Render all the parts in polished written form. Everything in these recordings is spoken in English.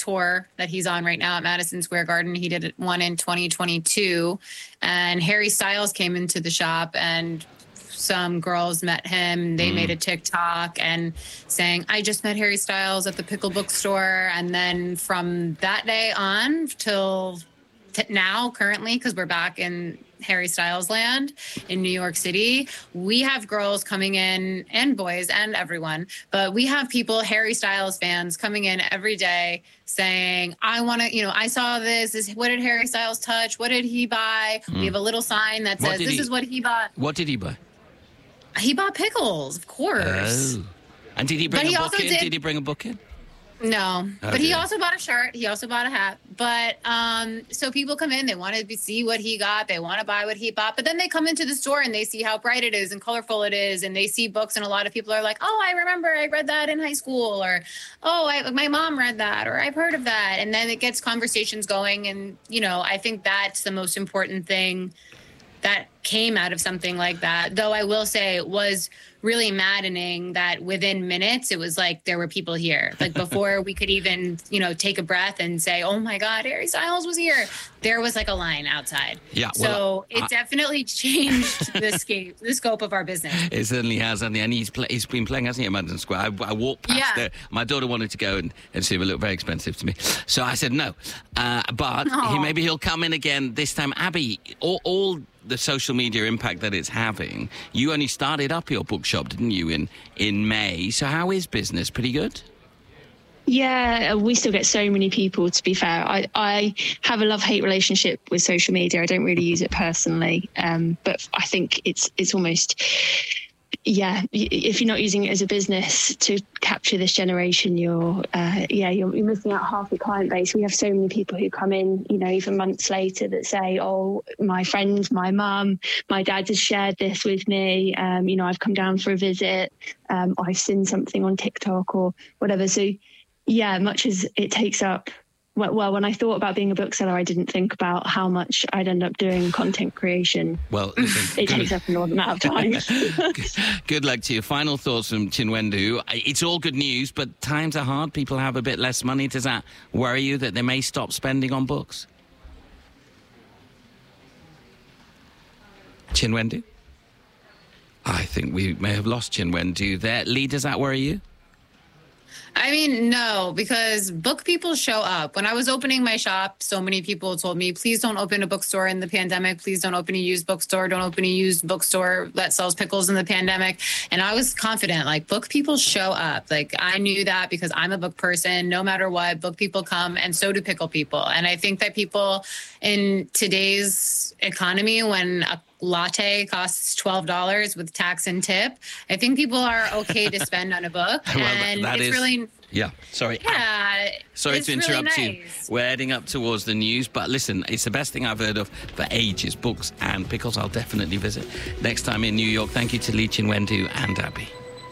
tour that he's on right now at Madison Square Garden. He did one in 2022, and Harry Styles came into the shop, and some girls met him. They made a TikTok and saying, I just met Harry Styles at the Pickle Bookstore. And then from that day on till now, currently, because we're back in Harry Styles land in New York City, we have girls coming in, and boys and everyone, but we have people, Harry Styles fans, coming in every day saying, I want to, I saw this. What did Harry Styles touch? What did he buy? We have a little sign that says, this is what he bought. What did he buy? He bought pickles, of course. Oh. And did he bring a book in? Did he bring a book in? No, but he also bought a shirt. He also bought a hat. But so people come in, they want to see what he got. They want to buy what he bought. But then they come into the store and they see how bright it is and colorful it is. And they see books. And a lot of people are like, oh, I remember I read that in high school. Or, oh, my mom read that. Or I've heard of that. And then it gets conversations going. And, I think that's the most important thing that came out of something like that. Though I will say it was really maddening that within minutes, it was like there were people here. Like before we could even, take a breath and say, oh my God, Harry Styles was here. There was like a line outside. Yeah. So it definitely changed the scope of our business. It certainly has. And he's been playing, hasn't he, at Madison Square? I walked past there. My daughter wanted to go and see him. It looked very expensive to me. So I said no. But maybe he'll come in again this time. Abby, all the social media impact that it's having, you only started up your bookshop, didn't you, in May? So how is business? Pretty good? Yeah, we still get so many people, to be fair. I have a love-hate relationship with social media. I don't really use it personally, but I think it's almost... Yeah, if you're not using it as a business to capture this generation, you're missing out half your client base. We have so many people who come in, even months later that say, oh, my friend, my mum, my dad has shared this with me. I've come down for a visit. I've seen something on TikTok or whatever. So, yeah, much as it takes up. Well, when I thought about being a bookseller, I didn't think about how much I'd end up doing content creation. Well, listen, it takes up an amount of time. Good luck to you. Final thoughts from Chinwendu. It's all good news, but times are hard. People have a bit less money. Does that worry you that they may stop spending on books? Chinwendu? I think we may have lost Chinwendu there. Lee, does that worry you? I mean, no, because book people show up. When I was opening my shop, so many people told me, please don't open a bookstore in the pandemic. Please don't open a used bookstore. Don't open a used bookstore that sells pickles in the pandemic. And I was confident, like, book people show up. Like, I knew that because I'm a book person. No matter what, book people come, and so do pickle people. And I think that people in today's economy, when a latte costs $12 with tax and tip, I think people are okay to spend on a book. And really... Yeah, sorry. Yeah. Sorry to interrupt really you. We're heading up towards the news, but listen, it's the best thing I've heard of for ages. Books and pickles. I'll definitely visit next time in New York. Thank you to Lee Chinwendu and Abby.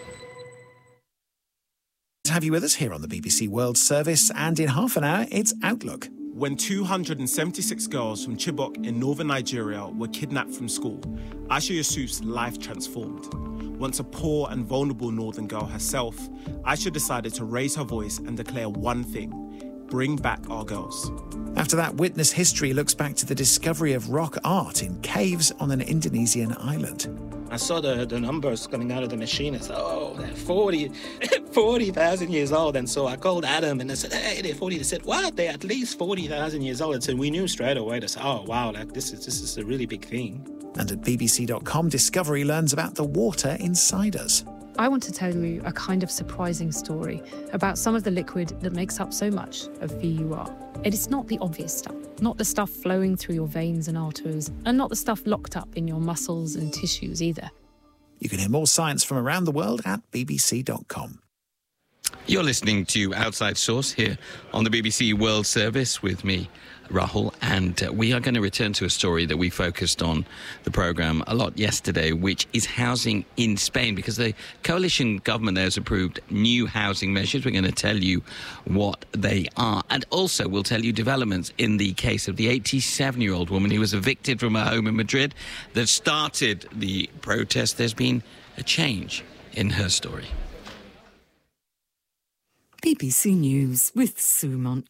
Have you with us here on the BBC World Service, and in half an hour, it's Outlook. When 276 girls from Chibok in northern Nigeria were kidnapped from school, Aisha Yusuf's life transformed. Once a poor and vulnerable northern girl herself, Aisha decided to raise her voice and declare one thing: bring back our girls. After that, Witness History looks back to the discovery of rock art in caves on an Indonesian island. I saw the numbers coming out of the machine. I said, oh, they're 40,000 years old. And so I called Adam and I said, hey, they're 40. They said, what? They're at least 40,000 years old. So we knew straight away. They said, oh, wow, like this is a really big thing. And at BBC.com, Discovery learns about the water inside us. I want to tell you a kind of surprising story about some of the liquid that makes up so much of who you are. It is not the obvious stuff, not the stuff flowing through your veins and arteries, and not the stuff locked up in your muscles and tissues either. You can hear more science from around the world at bbc.com. You're listening to Outside Source here on the BBC World Service with me, Rahul, and we are going to return to a story that we focused on the programme a lot yesterday, which is housing in Spain, because the coalition government there has approved new housing measures. We're going to tell you what they are, and also we'll tell you developments in the case of the 87-year-old woman who was evicted from her home in Madrid that started the protest. There's been a change in her story. BBC News with Sumont.